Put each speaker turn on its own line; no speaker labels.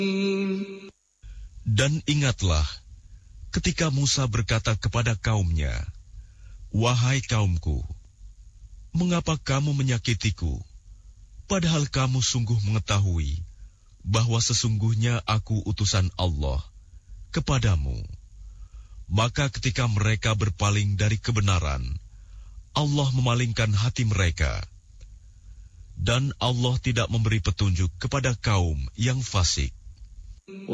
Dan ingatlah ketika Musa berkata kepada kaumnya, "Wahai kaumku, mengapa kamu menyakitiku, padahal kamu sungguh mengetahui bahwa sesungguhnya aku utusan Allah kepadamu?" Maka ketika mereka berpaling dari kebenaran, Allah memalingkan hati mereka. Dan Allah tidak memberi petunjuk kepada kaum yang fasik.